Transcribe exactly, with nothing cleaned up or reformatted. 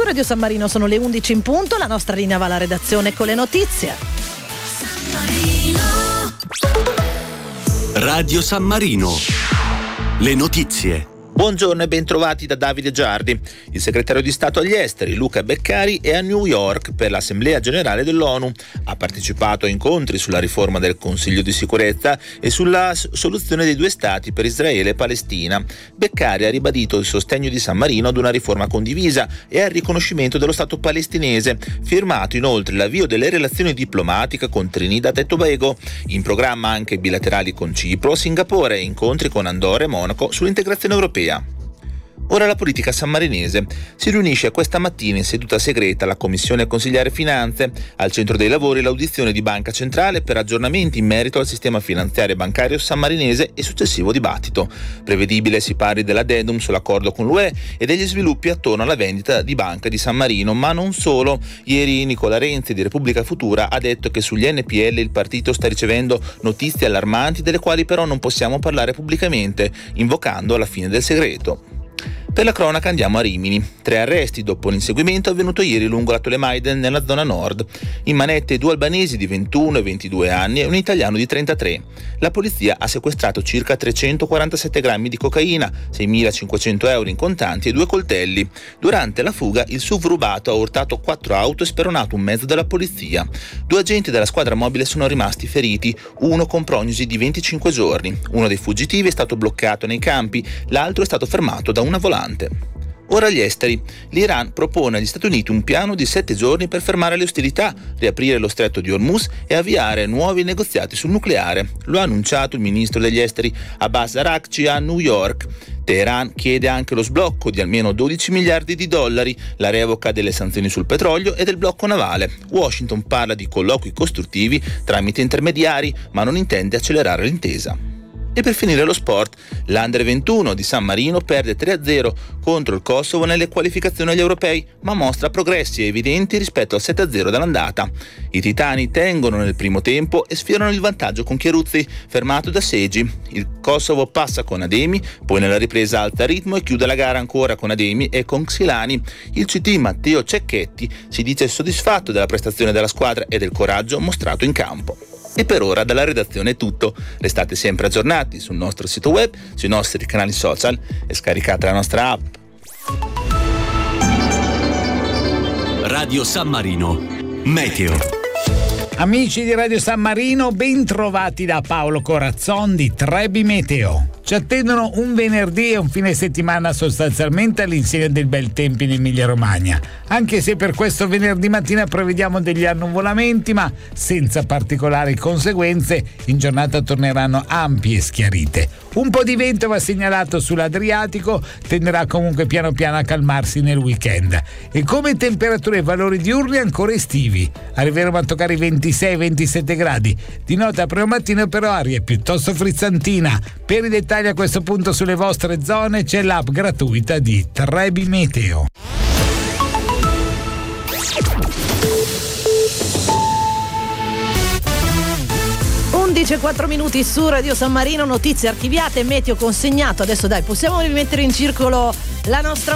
Radio San Marino sono le undici in punto, la nostra linea va alla redazione con le notizie. Radio San Marino, le notizie. Buongiorno e bentrovati da Davide Giardi. Il segretario di Stato agli esteri Luca Beccari è a New York per l'Assemblea Generale dell'ONU. Ha partecipato a incontri sulla riforma del Consiglio di Sicurezza e sulla soluzione dei due stati per Israele e Palestina. Beccari ha ribadito il sostegno di San Marino ad una riforma condivisa e al riconoscimento dello Stato palestinese, firmato inoltre l'avvio delle relazioni diplomatiche con Trinidad e Tobago. In programma anche bilaterali con Cipro, Singapore e incontri con Andorra e Monaco sull'integrazione europea. Ora la politica sammarinese. Si riunisce questa mattina in seduta segreta la Commissione Consigliare Finanze. Al centro dei lavori l'audizione di Banca Centrale per aggiornamenti in merito al sistema finanziario e bancario sammarinese e successivo dibattito. Prevedibile si parli dell'addendum sull'accordo con l'U E e degli sviluppi attorno alla vendita di Banca di San Marino, ma non solo. Ieri Nicola Renzi di Repubblica Futura ha detto che sugli N P L il partito sta ricevendo notizie allarmanti delle quali però non possiamo parlare pubblicamente, invocando la fine del segreto. Per la cronaca andiamo a Rimini. Tre arresti dopo l'inseguimento avvenuto ieri lungo la Tolemaiden nella zona nord. In manette due albanesi di ventuno e ventidue anni e un italiano di trentatré. La polizia ha sequestrato circa trecentoquarantasette grammi di cocaina, seimilacinquecento euro in contanti e due coltelli. Durante la fuga il S U V rubato ha urtato quattro auto e speronato un mezzo della polizia. Due agenti della squadra mobile sono rimasti feriti, uno con prognosi di venticinque giorni. Uno dei fuggitivi è stato bloccato nei campi, l'altro è stato fermato da una volante. Ora gli esteri. L'Iran propone agli Stati Uniti un piano di sette giorni per fermare le ostilità, riaprire lo stretto di Hormuz e avviare nuovi negoziati sul nucleare. Lo ha annunciato il ministro degli esteri Abbas Araghchi a New York. Teheran chiede anche lo sblocco di almeno dodici miliardi di dollari, la revoca delle sanzioni sul petrolio e del blocco navale. Washington parla di colloqui costruttivi tramite intermediari, ma non intende accelerare l'intesa. E per finire lo sport, l'Under ventuno di San Marino perde tre a zero contro il Kosovo nelle qualificazioni agli europei, ma mostra progressi evidenti rispetto al sette a zero dell'andata. I titani tengono nel primo tempo e sfiorano il vantaggio con Chieruzzi, fermato da Segi. Il Kosovo passa con Ademi, poi nella ripresa alza ritmo e chiude la gara ancora con Ademi e con Xilani. Il C T Matteo Cecchetti si dice soddisfatto della prestazione della squadra e del coraggio mostrato in campo. E per ora dalla redazione è tutto. Restate sempre aggiornati sul nostro sito web, sui nostri canali social e scaricate la nostra app. Radio San Marino, Meteo. Amici di Radio San Marino, ben trovati da Paolo Corazzon di Trebi Meteo. Ci attendono un venerdì e un fine settimana sostanzialmente all'insegna del bel tempo in Emilia Romagna, anche se per questo venerdì mattina prevediamo degli annuvolamenti, ma senza particolari conseguenze. In giornata torneranno ampie e schiarite. Un po' di vento va segnalato sull'Adriatico, tenderà comunque piano piano a calmarsi nel weekend. E come temperature e valori diurni ancora estivi, arriveremo a toccare i ventisei ventisette gradi. Di notte a primo mattino però aria piuttosto frizzantina. Per i dettagli a questo punto sulle vostre zone c'è l'app gratuita di Trebi Meteo. undici e quattro minuti su Radio San Marino, notizie archiviate, meteo consegnato. Adesso dai, possiamo rimettere in circolo la nostra